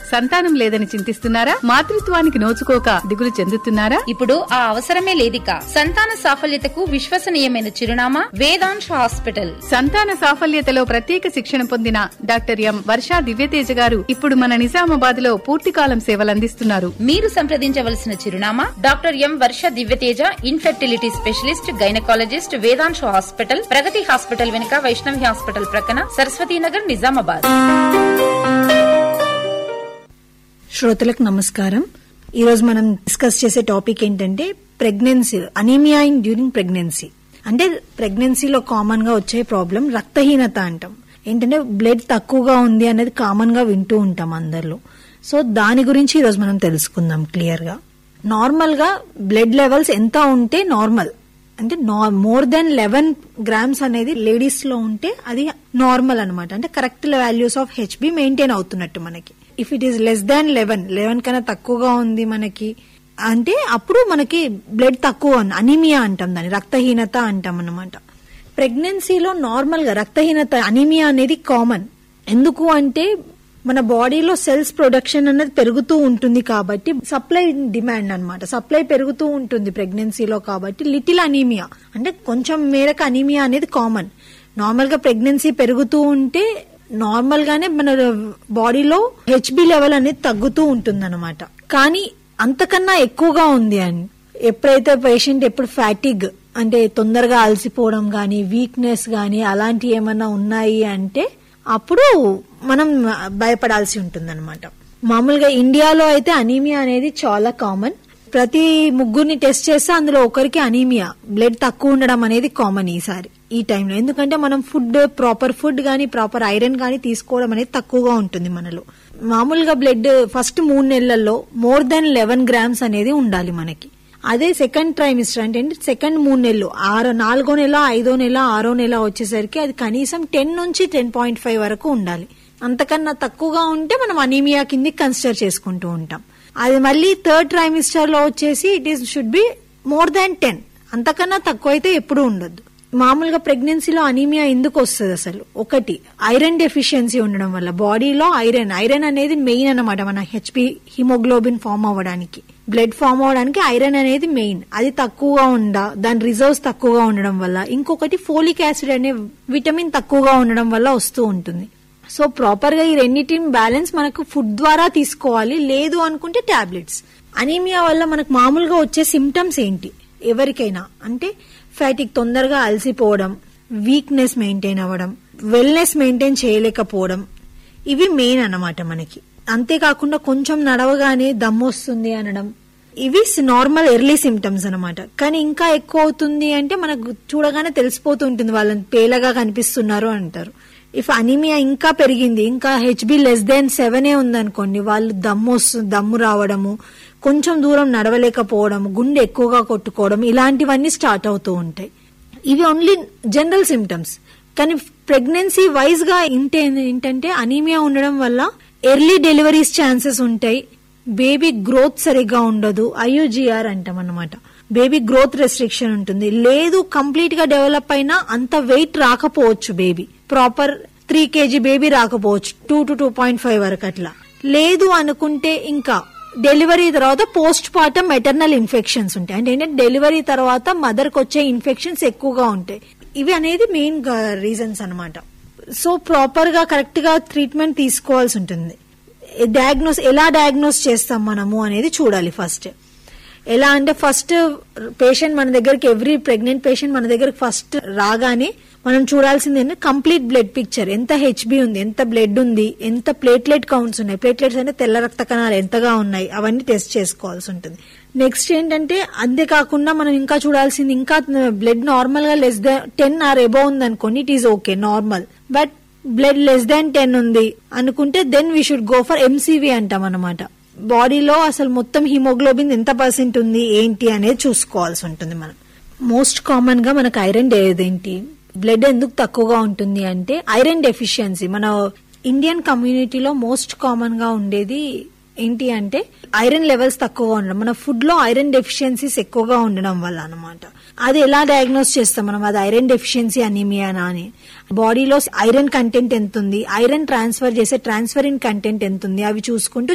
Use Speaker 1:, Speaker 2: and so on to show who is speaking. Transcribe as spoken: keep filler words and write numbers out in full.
Speaker 1: సంతానం లేదని చింతిస్తున్నారా? మాతృత్వానికి నోచుకోక దిగులు చెందుతున్నారా?
Speaker 2: ఇప్పుడు ఆ అవసరమే లేదిక. సంతాన సాఫల్యతకు విశ్వసనీయమైన చిరునామా వేదాంశ్ హాస్పిటల్.
Speaker 1: సంతాన సాఫల్యతలో ప్రత్యేక శిక్షణ పొందిన డాక్టర్ ఎం వర్షా దివ్యతేజ గారు ఇప్పుడు మన నిజామాబాద్ లో పూర్తికాలం సేవలందిస్తున్నారు.
Speaker 2: మీరు సంప్రదించవలసిన చిరునామా డాక్టర్ ఎం వర్ష Divyateja, infertility specialist, gynaecologist, Vedansh hospital, ప్రగతి హాస్పిటల్ వెనుక, వైష్ణవి హాస్పిటల్ ప్రక్కన, సరస్వతీనగర్, నిజామాబాద్.
Speaker 3: శ్రోతలకు నమస్కారం. ఈ రోజు మనం డిస్కస్ చేసే టాపిక్ ఏంటంటే pregnancy, anaemia in during pregnancy. అంటే ప్రెగ్నెన్సీలో కామన్ గా వచ్చే ప్రాబ్లం రక్తహీనత అంటాం. ఏంటంటే బ్లడ్ తక్కువగా ఉంది అనేది కామన్ గా వింటూ ఉంటాం అందరిలో. సో దాని గురించి ఈ రోజు మనం తెలుసుకుందాం క్లియర్ గా. నార్మల్ గా బ్లడ్ లెవెల్స్ ఎంత ఉంటే నార్మల్, అంటే మోర్ దెన్ లెవెన్ గ్రామ్స్ అనేది లేడీస్ లో ఉంటే అది నార్మల్ అనమాట. అంటే correct values of HB maintain అవుతున్నట్టు మనకి. If it is less than eleven eleven కన్నా తక్కువగా ఉంది మనకి అంటే అప్పుడు మనకి బ్లడ్ తక్కువ, అనీమియా అంటాం, దాన్ని రక్తహీనత అంటాం అన్నమాట. ప్రెగ్నెన్సీలో నార్మల్ గా రక్తహీనత, అనీమియా అనేది కామన్. ఎందుకు అంటే మన బాడీలో సెల్స్ ప్రొడక్షన్ అనేది పెరుగుతూ ఉంటుంది కాబట్టి సప్లై డిమాండ్ అన్నమాట. సప్లై పెరుగుతూ ఉంటుంది ప్రెగ్నెన్సీలో కాబట్టి లిటిల్ అనీమియా అంటే కొంచెం మేరకు అనీమియా అనేది కామన్. నార్మల్ గా ప్రెగ్నెన్సీ పెరుగుతూ ఉంటే నార్మల్ గానే మన బాడీలో హెచ్బి లెవెల్ అనేది తగ్గుతూ ఉంటుంది అనమాట. కానీ అంతకన్నా ఎక్కువగా ఉంది అని ఎప్పుడైతే పేషెంట్ ఎప్పుడు ఫ్యాటిగ్ అంటే తొందరగా అలసిపోవడం గానీ, వీక్నెస్ గానీ అలాంటి ఏమన్నా ఉన్నాయి అంటే అప్పుడు మనం భయపడాల్సి ఉంటుంది అనమాట. మామూలుగా ఇండియాలో అయితే అనీమియా అనేది చాలా కామన్. ప్రతి ముగ్గురిని టెస్ట్ చేస్తే అందులో ఒకరికి అనీమియా, బ్లడ్ తక్కువ ఉండడం అనేది కామన్ ఈసారి ఈ టైంలో. ఎందుకంటే మనం ఫుడ్, ప్రాపర్ ఫుడ్ గానీ, ప్రాపర్ ఐరన్ గానీ తీసుకోవడం అనేది తక్కువగా ఉంటుంది మనలో. మామూలుగా బ్లడ్ ఫస్ట్ మూడు నెలల్లో మోర్ దెన్ లెవెన్ గ్రామ్స్ అనేది ఉండాలి మనకి. అదే సెకండ్ ట్రైమిస్టర్ అంటే సెకండ్ మూడు నెలలు, ఆరో నాలుగో నెల, ఐదో నెల, ఆరో నెల వచ్చేసరికి అది కనీసం టెన్ నుంచి టెన్ పాయింట్ ఫైవ్ వరకు ఉండాలి. అంతకన్నా తక్కువగా ఉంటే మనం అనీమియా కింద కన్సిడర్ చేసుకుంటూ ఉంటాం. అది మళ్ళీ థర్డ్ ట్రైమిస్టర్ లో వచ్చేసి it is should be more than ten, అంతకన్నా తక్కువ అయితే ఎప్పుడు ఉండొద్దు. మామూలుగా ప్రెగ్నెన్సీలో అనీమియా ఎందుకు వస్తుంది అసలు? ఒకటి ఐరన్ డెఫిషియన్సీ ఉండడం వల్ల. బాడీలో ఐరన్ ఐరన్ అనేది మెయిన్ అన్నమాట మన హెచ్పి హిమోగ్లోబిన్ ఫామ్ అవ్వడానికి, బ్లడ్ ఫామ్ అవ్వడానికి ఐరన్ అనేది మెయిన్. అది తక్కువగా ఉండ, దాని రిజర్వ్స్ తక్కువగా ఉండడం వల్ల. ఇంకొకటి ఫోలిక్ యాసిడ్ అనే విటమిన్ తక్కువగా ఉండడం వల్ల వస్తూ ఉంటుంది. సో ప్రాపర్ గా ఈ రెండింటిని బ్యాలెన్స్ మనకు ఫుడ్ ద్వారా తీసుకోవాలి. లేదు అనుకుంటే టాబ్లెట్స్. అనీమియా వల్ల మనకు మామూలుగా వచ్చే సిమ్టమ్స్ ఏంటి ఎవరికైనా అంటే ఫ్యాటిక్, తొందరగా అలసిపోవడం, వీక్నెస్ మెయింటైన్ అవ్వడం, వెల్నెస్ మెయింటైన్ చేయలేకపోవడం, ఇవి మెయిన్ అన్నమాట మనకి. అంతేకాకుండా కొంచెం నడవగానే దమ్ము వస్తుంది అనడం, ఇవి నార్మల్ ఎర్లీ సిమ్టమ్స్ అనమాట. కానీ ఇంకా ఎక్కువ అవుతుంది అంటే మనకు చూడగానే తెలిసిపోతూ ఉంటుంది, వాళ్ళని పేలగా కనిపిస్తున్నారు అంటారు. ఇఫ్ అనీమియా ఇంకా పెరిగింది, ఇంకా హెచ్బి లెస్ దెన్ సెవెనే ఉందనుకోండి, వాళ్ళు దమ్ము వస్తుంది, దమ్ము రావడము, కొంచెం దూరం నడవలేకపోవడం, గుండె ఎక్కువగా కొట్టుకోవడం, ఇలాంటివన్నీ స్టార్ట్ అవుతూ ఉంటాయి. ఇవి ఓన్లీ జనరల్ సిమ్టమ్స్. కానీ ప్రెగ్నెన్సీ వైజ్ గా ఏంటంటే అనీమియా ఉండడం వల్ల ఎర్లీ డెలివరీస్ ఛాన్సెస్ ఉంటాయి. బేబీ గ్రోత్ సరిగ్గా ఉండదు, ఐయుజిఆర్ అంటాం అన్నమాట. బేబీ గ్రోత్ రెస్ట్రిక్షన్ ఉంటుంది. లేదు కంప్లీట్ గా డెవలప్ అయినా అంత వెయిట్ రాకపోవచ్చు, baby proper three KG baby రాకపోవచ్చు, two to two point five వరకు అట్లా. లేదు అనుకుంటే ఇంకా డెలివరీ తర్వాత పోస్ట్ పార్టమ్ మెటర్నల్ ఇన్ఫెక్షన్స్ ఉంటాయి. అంటే ఏంటంటే డెలివరీ తర్వాత మదర్ కి వచ్చే ఇన్ఫెక్షన్స్ ఎక్కువగా ఉంటాయి. ఇవి అనేది మెయిన్ రీజన్స్ అనమాట. సో ప్రాపర్ గా కరెక్ట్ గా ట్రీట్మెంట్ తీసుకోవాల్సి ఉంటుంది. డయాగ్నోస్ ఎలా డయాగ్నోస్ చేస్తాం మనము అనేది చూడాలి ఫస్ట్. ఎలా అంటే ఫస్ట్ పేషెంట్ మన దగ్గరికి, ఎవ్రీ ప్రెగ్నెంట్ పేషెంట్ మన దగ్గరికి ఫస్ట్ రాగానే మనం చూడాల్సింది ఏంటంటే కంప్లీట్ బ్లడ్ పిక్చర్. ఎంత హెచ్బి ఉంది, ఎంత బ్లడ్ ఉంది, ఎంత ప్లేట్లెట్ కౌంట్స్ ఉన్నాయి, ప్లేట్లెట్స్ అంటే తెల్ల రక్త కణాలు ఎంతగా ఉన్నాయి, అవన్నీ టెస్ట్ చేసుకోవాల్సి ఉంటుంది. నెక్స్ట్ ఏంటంటే అంతేకాకుండా మనం ఇంకా చూడాల్సింది, ఇంకా బ్లడ్ నార్మల్ గా less than ten or above ఉంది అనుకోండి, it is okay normal. But blood less than ten ఉంది అనుకుంటే then we should go for MCV అంటాం అనమాట. బాడీలో అసలు మొత్తం హిమోగ్లోబిన్ ఎంత పర్సెంట్ ఉంది ఏంటి అనేది చూసుకోవాల్సి ఉంటుంది మనం. మోస్ట్ కామన్ గా మనకు ఐరన్ ఏంటి, బ్లడ్ ఎందుకు తక్కువగా ఉంటుంది అంటే ఐరన్ డెఫిషియన్సీ. మన ఇండియన్ కమ్యూనిటీలో మోస్ట్ కామన్ గా ఉండేది ఏంటి అంటే ఐరన్ లెవెల్స్ తక్కువగా ఉండడం, మన ఫుడ్ లో ఐరన్ డెఫిషియన్సీస్ ఎక్కువగా ఉండడం వల్ల అనమాట. అది ఎలా డయాగ్నోస్ చేస్తాం మనం, అది ఐరన్ డెఫిషియన్సీ అనీమియానా అని. బాడీలో ఐరన్ కంటెంట్ ఎంత ఉంది, ఐరన్ ట్రాన్స్ఫర్ చేసే ట్రాన్స్ఫరిన్ కంటెంట్ ఎంత ఉంది, అవి చూసుకుంటూ